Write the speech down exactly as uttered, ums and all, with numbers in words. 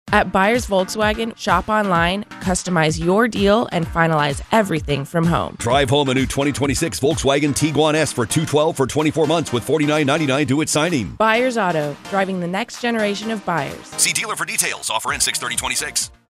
At Buyers Volkswagen, shop online, customize your deal, and finalize everything from home. Drive home a new twenty twenty-six Volkswagen Tiguan S for two hundred twelve dollars for twenty-four months with forty-nine ninety-nine due at signing. Buyers Auto, driving the next generation of buyers. See dealer for details. Offer in six thirty twenty-six.